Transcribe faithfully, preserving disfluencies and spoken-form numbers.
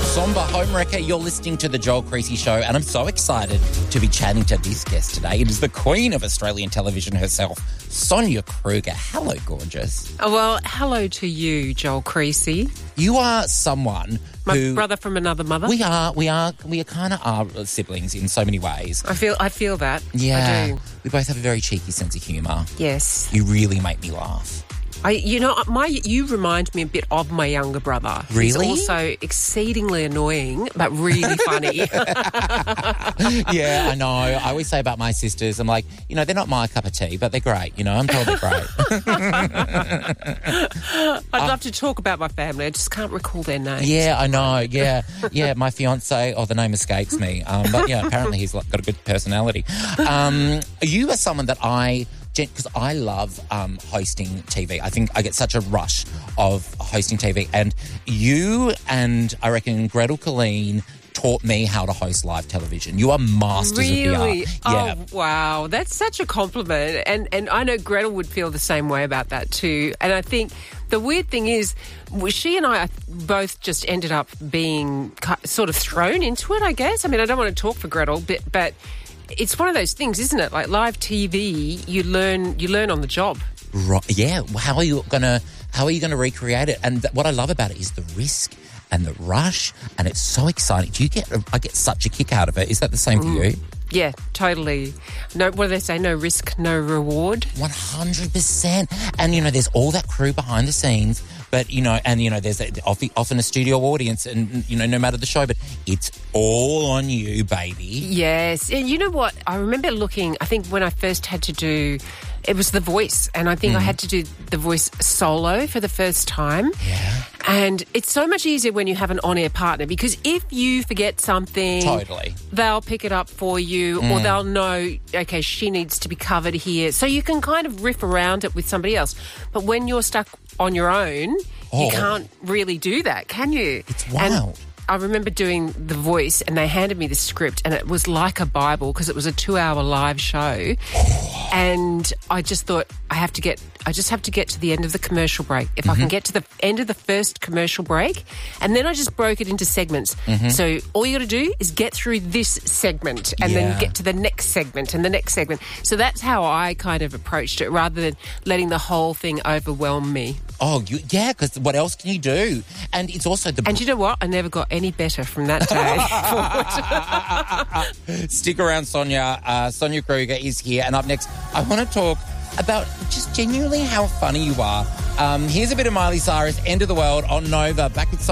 Somber Homewrecker, you're listening to The Joel Creasy Show, and I'm so excited to be chatting to this guest today. It is the queen of Australian television herself, Sonia Kruger. Hello, gorgeous. Oh, well, hello to you, Joel Creasy. You are someone My who... brother from another mother. We are, we are, we are kind of are siblings in so many ways. I feel I feel that. Yeah. I do. We both have a very cheeky sense of humour. Yes. You really make me laugh. I, you know, my you remind me a bit of my younger brother. Really? He's also exceedingly annoying, but really funny. Yeah, I know. I always say about my sisters, I'm like, you know, they're not my cup of tea, but they're great. You know, I'm told they're great. I'd love to talk about my family. I just can't recall their names. Yeah, I know. Yeah, yeah. My fiance, oh, the name escapes me. Um, but yeah, apparently he's got a good personality. Um, you are someone that I, because I love um, hosting T V. I think I get such a rush of hosting T V, and you and I reckon Gretel Colleen taught me how to host live television. You are masters really? of the art. Yeah. Oh, wow. That's such a compliment. And and I know Gretel would feel the same way about that too. And I think the weird thing is, she and I both just ended up being sort of thrown into it, I guess. I mean, I don't want to talk for Gretel, but, but it's one of those things, isn't it? Like live T V, you learn you learn on the job. Right. Yeah. How are you gonna How are you gonna recreate it? And th- what I love about it is the risk and the rush, and it's so exciting. Do you get? I get such a kick out of it. Is that the same for you? Yeah, totally. No, what do they say? No risk, no reward. One hundred percent. And you know, there's all that crew behind the scenes. But, you know, and, you know, there's a, often a studio audience and, you know, no matter the show, but it's all on you, baby. Yes. And you know what? I remember looking, I think when I first had to do, it was The Voice. And I think mm. I had to do The Voice solo for the first time. Yeah. And it's so much easier when you have an on-air partner, because if you forget something, totally, they'll pick it up for you mm. or they'll know, okay, she needs to be covered here. So you can kind of riff around it with somebody else. But when you're stuck on your own, oh. you can't really do that, can you? It's wild. And I remember doing The Voice and they handed me the script and it was like a Bible because it was a two-hour live show. And I just thought, I have to get, I just have to get to the end of the commercial break. If mm-hmm. I can get to the end of the first commercial break, and then I just broke it into segments. Mm-hmm. So all you got to do is get through this segment and yeah. then get to the next segment and the next segment. So that's how I kind of approached it, rather than letting the whole thing overwhelm me. Oh, you, yeah, because what else can you do? And it's also the... And you know what? I never got any better from that day. Stick around, Sonia. Uh, Sonia Kruger is here. And up next, I want to talk about just genuinely how funny you are. Um, here's a bit of Miley Cyrus, End of the World on Nova. Back with